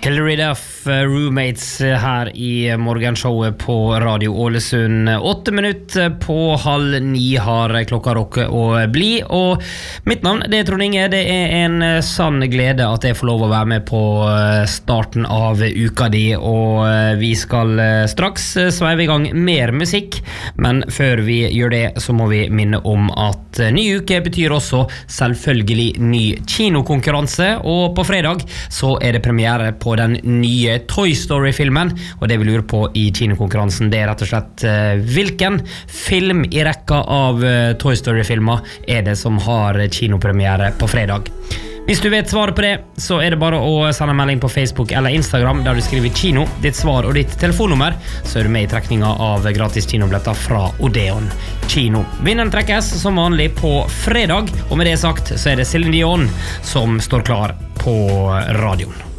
Hilary Duff, Roommates her I morgenshowet på Radio Ålesund. 8 minutter på 8:30 har klokka rokket å bli, og mitt navn det Trond Inge. Det en sann glede at jeg får lov å være med på starten av uka di, og vi skal straks sveive I gang mer musikk, men før vi gjør det så må vi minne om at ny uke betyr også selvfølgelig ny kinokonkurranse, og på fredag så det premiere på den nye Toy Story-filmen, og det vi lurer på I kinokonkurransen det rett og slett hvilken film I rekka av Toy Story-filmer det som har kinopremiere på fredag. Hvis du vet svaret på det, så det bare å sende en melding på Facebook eller Instagram der du skriver kino, ditt svar og ditt telefonnummer, så du med I trekninga av gratis kinobilletter fra Odeon Kino. Vinneren trekkes som vanlig på fredag, og med det sagt så det Celine Dion som står klar på radioen.